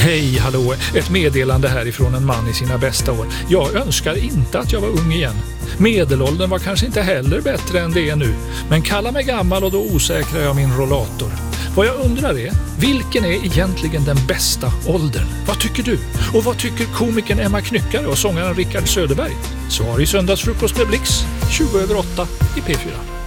Hej, hallå. Ett meddelande härifrån en man i sina bästa år. Jag önskar inte att jag var ung igen. Medelåldern var kanske inte heller bättre än det är nu. Men kalla mig gammal och då osäkrar jag min rollator. Vad jag undrar är, vilken är egentligen den bästa åldern? Vad tycker du? Och vad tycker komikern Emma Knyckare och sångaren Rickard Söderberg? Svar i Söndagsfrukost med Blix, 7:20 i P4.